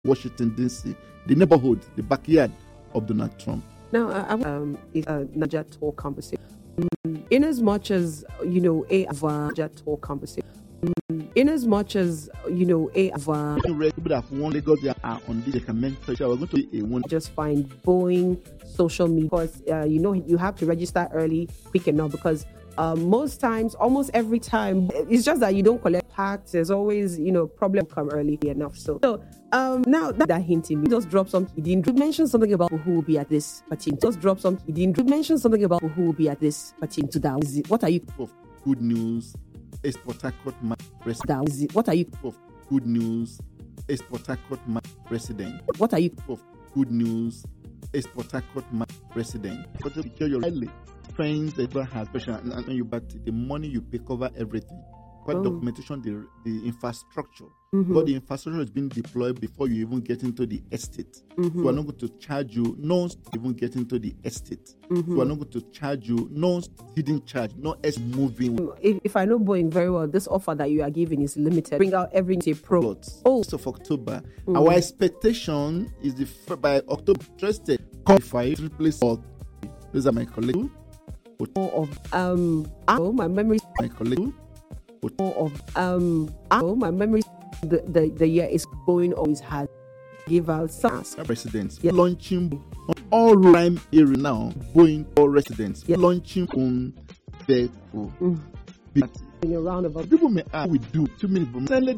Washington, D.C., the neighborhood, the backyard of Donald Trump. Now, it's a Niger Talk conversation. In as much as, Niger Talk conversation. In as much as, people that have won Lagos, they are on this, they can mentor. So we're going to be a one. Just find Boeing social media because, you have to register early, quick enough because most times, almost every time, it's just that you don't collect packs. There's always, problem come early enough. So now that hinting me, just drop something. He didn't mention something about who will be at this party. Just drop something. He didn't mention something about who will be at this party. To that, what are you? Of good news, is Port Harcourt president. What are you? Of good news, is Port Harcourt president. What are you? Of good news, is Port Harcourt president. But to secure your friends that has special and you back the money you pay cover everything. Quite documentation, the infrastructure. But the infrastructure is being deployed before you even get into the estate. So we're not going to charge you, no even get into the estate. So we're not going to charge you, no hidden charge, no S moving. If I know Boeing very well, this offer that you are giving is limited. Bring out every day pro. Of October. Our expectation is by October, interested. Qualified replace all. Those are my colleagues. My memory. My colleague. My memory. The year is going always has give out SARS. Residents launching on all Rhyme area now. Boeing all residents launching on vehicle. In a roundabout. People may ask, we do 2 minutes, but